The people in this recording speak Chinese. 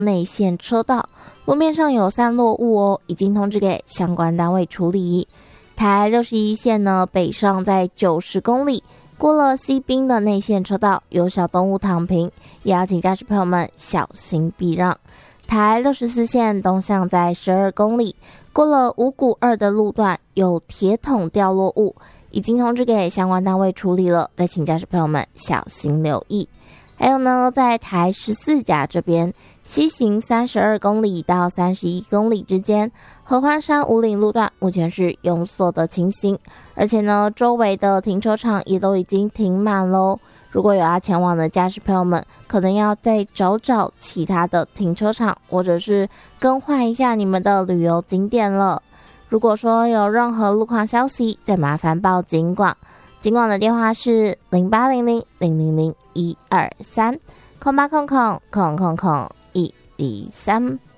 内线车道，路面上有散落物哦，已经通知给相关单位处理。台61线呢，北上在90公里，过了西滨的内线车道，有小动物躺平，也要请驾驶朋友们小心避让。台64线东向在12公里，过了五股2的路段，有铁桶掉落物，已经通知给相关单位处理了，再请驾驶朋友们小心留意。还有呢，在台14甲这边，西行32公里到31公里之间，合欢山五岭路段目前是拥塞的情形，而且呢，周围的停车场也都已经停满喽。如果有要前往的驾驶朋友们，可能要再找其他的停车场，或者是更换一下你们的旅游景点了。如果说有任何路况消息，再麻烦报警广。警广的电话是0800000123，0800000123。